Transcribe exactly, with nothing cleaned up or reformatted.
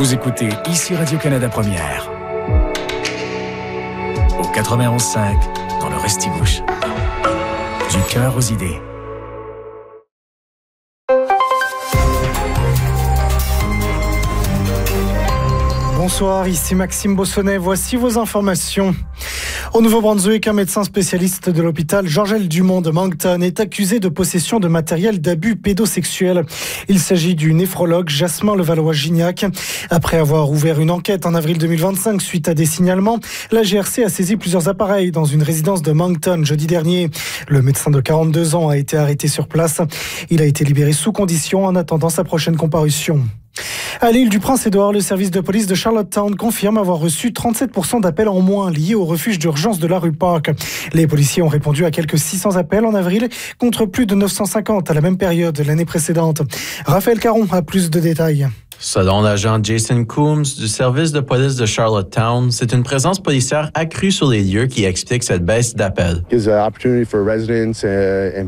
Vous écoutez ici Radio-Canada Première. Au quatre-vingt-onze cinq, dans le Restigouche. Du cœur aux idées. Bonsoir, ici Maxime Bossonnet. Voici vos informations. Au Nouveau-Brunswick, un médecin spécialiste de l'hôpital Georgel Dumont de Moncton est accusé de possession de matériel d'abus pédosexuel. Il s'agit du néphrologue Jasmin Levallois-Gignac. Après avoir ouvert une enquête en avril deux mille vingt-cinq suite à des signalements, la G R C a saisi plusieurs appareils dans une résidence de Moncton jeudi dernier. Le médecin de quarante-deux ans a été arrêté sur place. Il a été libéré sous condition en attendant sa prochaine comparution. À l'île du Prince-Édouard, le service de police de Charlottetown confirme avoir reçu trente-sept pour cent d'appels en moins liés au refuge d'urgence de la rue Park. Les policiers ont répondu à quelques six cents appels en avril contre plus de neuf cent cinquante à la même période l'année précédente. Raphaël Caron a plus de détails. Selon l'agent Jason Coombs du service de police de Charlottetown, c'est une présence policière accrue sur les lieux qui explique cette baisse d'appels. Gives an opportunity for residents and